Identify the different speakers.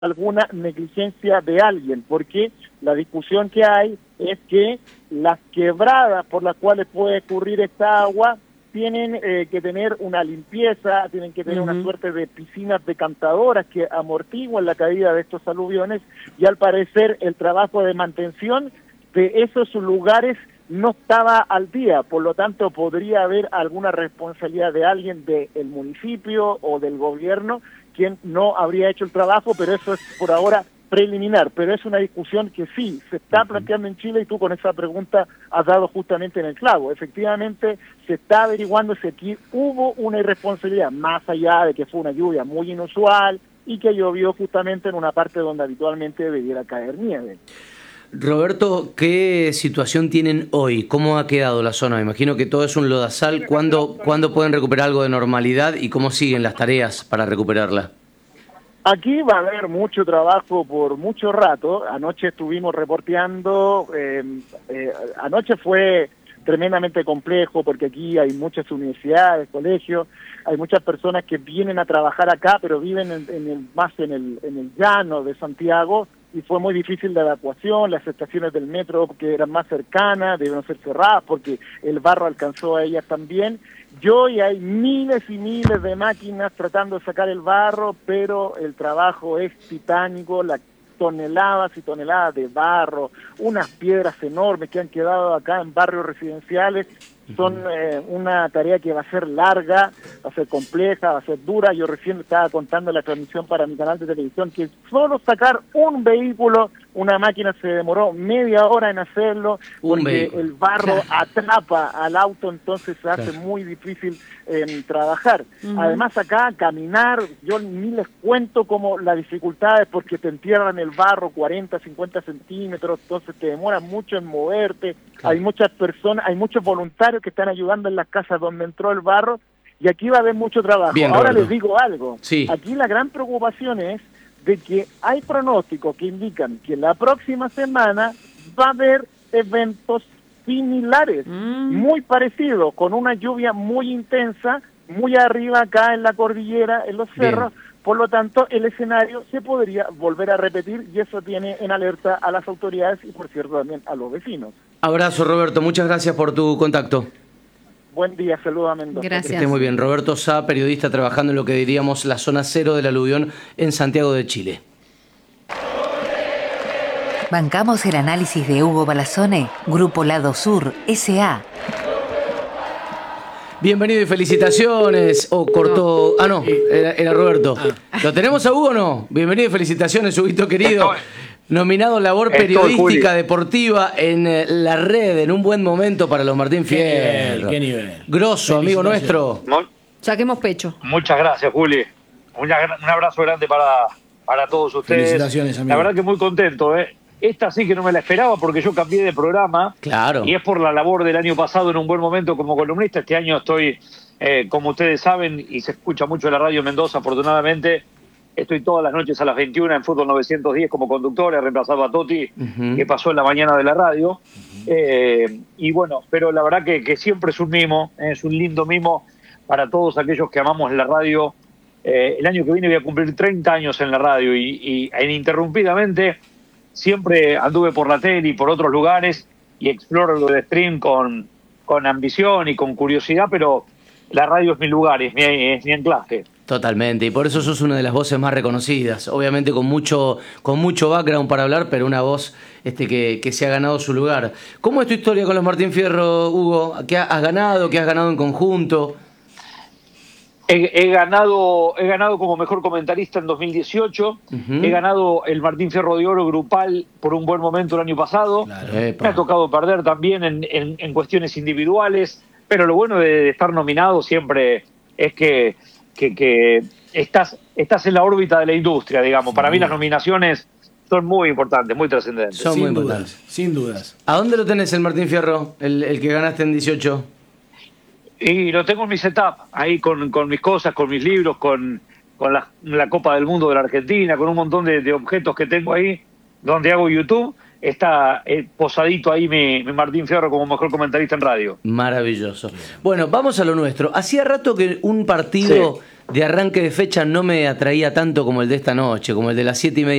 Speaker 1: alguna negligencia de alguien, porque la discusión que hay es que las quebradas por las cuales puede escurrir esta agua tienen que tener una limpieza, tienen que tener una suerte de piscinas decantadoras que amortiguan la caída de estos aluviones, y al parecer el trabajo de mantención de esos lugares no estaba al día, por lo tanto podría haber alguna responsabilidad de alguien del municipio o del gobierno quien no habría hecho el trabajo, pero eso es por ahora preliminar, pero es una discusión que sí se está planteando en Chile, y tú con esa pregunta has dado justamente en el clavo. Efectivamente se está averiguando si aquí hubo una irresponsabilidad, más allá de que fue una lluvia muy inusual y que llovió justamente en una parte donde habitualmente debiera caer nieve.
Speaker 2: Roberto, ¿qué situación tienen hoy? ¿Cómo ha quedado la zona? Me imagino que todo es un lodazal. ¿Cuándo pueden recuperar algo de normalidad y cómo siguen las tareas para recuperarla?
Speaker 1: Aquí va a haber mucho trabajo por mucho rato. Anoche estuvimos reporteando, anoche fue tremendamente complejo porque aquí hay muchas universidades, colegios, hay muchas personas que vienen a trabajar acá, pero viven más en el llano de Santiago, y fue muy difícil la evacuación. Las estaciones del metro que eran más cercanas debieron ser cerradas porque el barro alcanzó a ellas también. Y hay miles y miles de máquinas tratando de sacar el barro, pero el trabajo es titánico, toneladas y toneladas de barro, unas piedras enormes que han quedado acá en barrios residenciales. Son una tarea que va a ser larga, va a ser compleja, va a ser dura. Yo recién estaba contando la transmisión para mi canal de televisión que solo sacar un vehículo, una máquina, se demoró media hora en hacerlo, porque el barro atrapa al auto, entonces se hace muy difícil trabajar. Además acá caminar, yo ni les cuento como las dificultades, porque te entierran el barro 40, 50 centímetros, entonces te demora mucho en moverte. Hay muchas personas, hay muchos voluntarios que están ayudando en las casas donde entró el barro, y aquí va a haber mucho trabajo.
Speaker 2: Bien,
Speaker 1: ahora
Speaker 2: Roberto,
Speaker 1: les digo algo,
Speaker 2: sí.
Speaker 1: Aquí la gran preocupación es de que hay pronósticos que indican que la próxima semana va a haber eventos similares, muy parecidos, con una lluvia muy intensa, muy arriba acá en la cordillera, en los cerros. Por lo tanto, el escenario se podría volver a repetir, y eso tiene en alerta a las autoridades y, por cierto, también a los vecinos.
Speaker 2: Abrazo, Roberto. Muchas gracias por tu contacto.
Speaker 1: Buen día, saludos a Mendoza.
Speaker 3: Gracias.
Speaker 2: Que esté muy bien. Roberto Sá, periodista trabajando en lo que diríamos la zona cero del aluvión en Santiago de Chile.
Speaker 4: Bancamos el análisis de Hugo Balazone, Grupo Lado Sur, S.A.
Speaker 2: Bienvenido y felicitaciones. Cortó. No, era Roberto. ¿Lo tenemos a Hugo o no? Bienvenido y felicitaciones, Huguito querido. Nominado Labor Periodística Deportiva en la red, en un buen momento para los Martín Fierro.
Speaker 5: Qué nivel.
Speaker 2: Grosso, amigo nuestro.
Speaker 3: Saquemos pecho.
Speaker 6: Muchas gracias, Juli. Un abrazo grande para todos ustedes.
Speaker 5: Felicitaciones, amigo.
Speaker 6: La verdad que muy contento, ¿eh? Esta sí que no me la esperaba, porque yo cambié de programa.
Speaker 2: Claro. Y
Speaker 6: es por la labor del año pasado en un buen momento como columnista. Este año estoy, como ustedes saben, y se escucha mucho en la radio Mendoza, afortunadamente, estoy todas las noches a las 21 en Fútbol 910 como conductor. He reemplazado a Toti, que pasó en la mañana de la radio. Y bueno, pero la verdad que siempre es un mimo, es un lindo mimo para todos aquellos que amamos la radio. El año que viene voy a cumplir 30 años en la radio, y ininterrumpidamente siempre anduve por la tele y por otros lugares, y exploro lo de stream con ambición y con curiosidad, pero la radio es mi lugar, es mi anclaje.
Speaker 2: Totalmente, y por eso sos una de las voces más reconocidas, obviamente con mucho background para hablar, pero una voz que se ha ganado su lugar. ¿Cómo es tu historia con los Martín Fierro, Hugo? ¿Qué has ganado? ¿Qué has ganado en conjunto?
Speaker 6: He ganado como mejor comentarista en 2018, he ganado el Martín Fierro de Oro grupal por un buen momento el año pasado.
Speaker 5: Claro.
Speaker 6: Me ha tocado perder también en cuestiones individuales, pero lo bueno de estar nominado siempre es que estás en la órbita de la industria, digamos. Para mí las nominaciones son muy importantes, muy trascendentes.
Speaker 2: Son muy importantes.
Speaker 5: Sin dudas.
Speaker 2: ¿A dónde lo tenés el Martín Fierro, el que ganaste en 18?
Speaker 6: Y lo tengo en mi setup, ahí con mis cosas, con mis libros, con la Copa del Mundo de la Argentina, con un montón de objetos que tengo ahí, donde hago YouTube. está posadito ahí mi Martín Fierro como mejor comentarista en radio.
Speaker 2: Maravilloso. Bueno, vamos a lo nuestro. Hacía rato que un partido de arranque de fecha no me atraía tanto como el de esta noche, como el de las 7:30